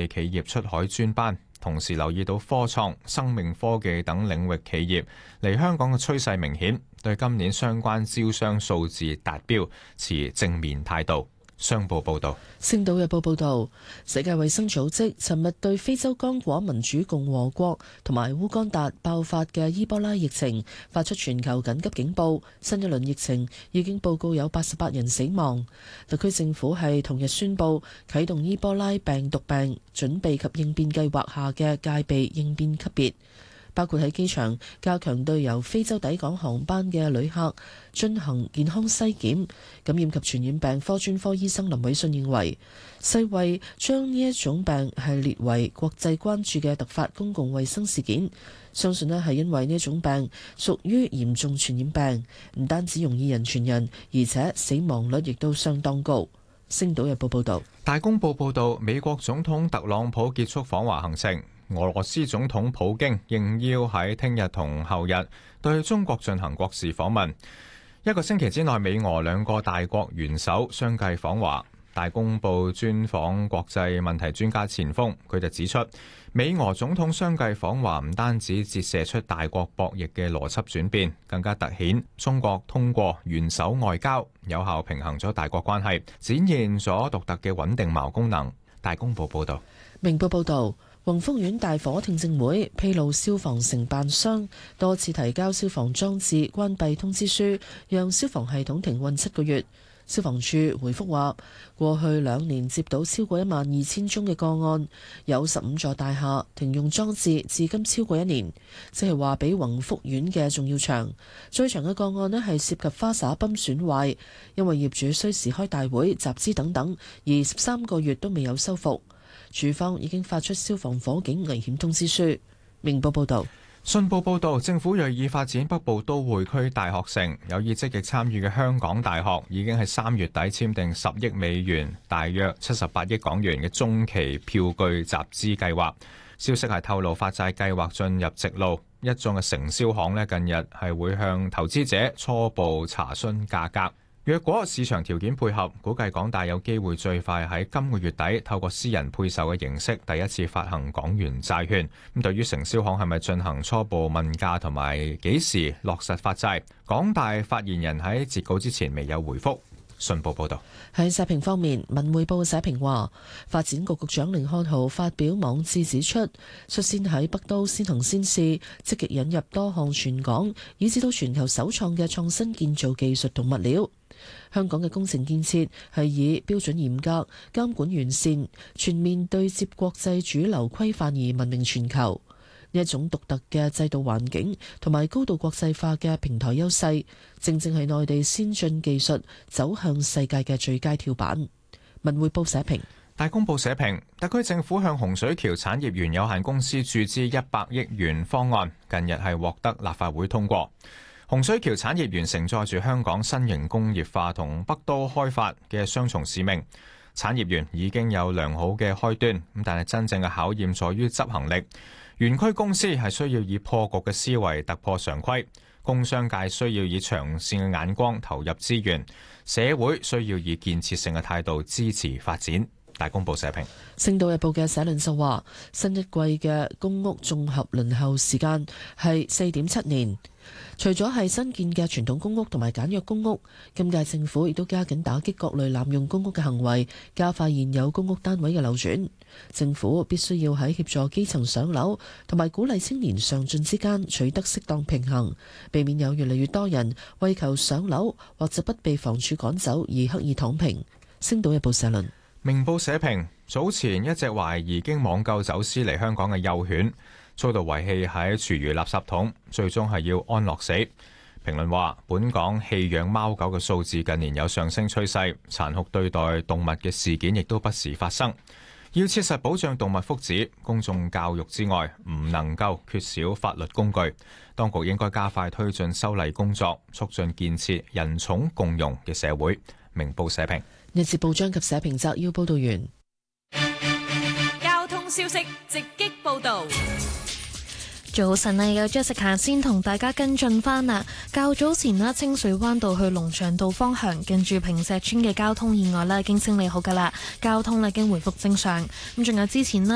企業出海專班，同時留意到科創、生命科技等領域企業嚟香港嘅趨勢明顯，對今年相關招商數字達標持正面態度。商報報導，《 星島日報》報導，世界衛生組織尋日對非洲剛果民主共和國同埋烏干達爆發嘅伊波拉疫情發出全球緊急警報。新一輪疫情已經報告有88人死亡。特區政府係同日宣布啟動伊波拉病毒病準備及應變計劃下嘅戒備應變級別，包括喺機場加強對由非洲抵港航班嘅旅客進行健康篩檢。感染及傳染病科專科醫生林偉信認為，世衛將呢一種病係列為國際關注嘅突發公共衛生事件，相信係因為呢一種病屬於嚴重傳染病，唔單止容易人傳人，而且死亡率亦都相當高。星島日報報道。 大公報報導，美國總統特朗普結束訪華行程。俄羅斯總統普京應邀喺聽日同後日對中國進行國事訪問。一個星期之內，美俄兩個大國元首相繼訪華。大公報專訪國際問題專家錢鋒，佢就指出，美俄總統相繼訪華唔單止折射出大國博弈嘅邏輯轉變，更加凸顯中國通過元首外交有效平衡咗大國關係，展現咗獨特嘅穩定矛功能。大公報報道。 明報報道，宏福苑大火聽證會披露消防承辦商多次提交消防裝置關閉通知書，讓消防系統停運7個月。消防處回覆話，過去2年接到超過12000宗嘅個案，有15座大廈停用裝置至今超過1年，即係話比宏福苑嘅仲要長。最長嘅個案呢係涉及花灑泵損壞，因為業主需時開大會、集資等等，而13個月都未有修復。署方已經發出消防火警危險通知書。明報報道。 信報報導，政府鋭意發展北部都會區大學城，有意積極參與嘅香港大學已經喺3月底簽訂10億美元，大約78億港元嘅中期票據集資計劃。消息係透露發債計劃進入直路，一眾嘅承銷行近日係會向投資者初步查詢價格。若果市場條件配合，估計港大有機會最快喺今個月底透過私人配售嘅形式第一次發行港元債券。咁對於承銷行係咪進行初步問價同埋幾時落實發債，港大發言人喺截稿之前未有回覆。信報報導。 喺社評方面，文匯報社評話，發展局局長甯漢豪發表網誌指出，率先喺北都先行先試，積極引入多項全港以至到全球首創嘅創新建造技術同物料。香港嘅工程建設係以標準嚴格、監管完善、全面對接國際主流規範而聞名全球。呢一種獨特嘅制度環境同埋高度國際化嘅平台優勢，正正係內地先進技術走向世界嘅最佳跳板。文匯報社評。 大公報社評，特區政府向洪水橋產業園有限公司注資100億元方案，近日係獲得立法會通過。洪水橋產業園承載住香港新型工業化同北都開發嘅雙重使命。產業園已經有良好嘅開端，咁但係真正嘅考驗在於執行力。園區公司係需要以破局嘅思維突破常規，工商界需要以長線嘅眼光投入資源，社會需要以建設性嘅態度支持發展。大公報社評。 星島日報嘅社論就話，新一季嘅公屋綜合輪候時間係4.7年。除咗係新建嘅傳統公屋同埋簡約公屋，今屆政府亦都加緊打擊各類濫用公屋嘅行為，加快現有公屋單位嘅流轉。政府必須要喺協助基層上樓同埋鼓勵青年上進之間取得適當平衡，避免有越嚟越多人為求上樓或者不被房署趕走而刻意躺平。星島日報社論。 明報社評，早前一隻懷疑經網購走私嚟香港嘅幼犬遭到遺棄喺廚餘垃圾桶，最終係要安樂死。評論話，本港棄養貓狗嘅數字近年有上升趨勢，殘酷對待動物嘅事件亦都不時發生。要切實保障動物福祉，公眾教育之外，唔能夠缺少法律工具。當局應該加快推進修例工作，促進建設人寵共融嘅社會。明報社評。 日節報章及社評摘要報道完。 交通消息直擊報道。 早晨啊，有 Jessica 先同大家跟進翻啦。較早前啦，清水灣道去龍翔道方向，近住坪石村嘅交通意外啦，已經清理好噶啦，交通已經回復正常。咁仲有之前啦。